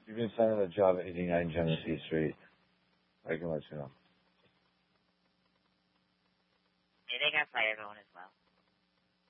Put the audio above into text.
You've been sent on a job at 89 Genesee Street. I can let you know. Yeah, they got to fire everyone as well.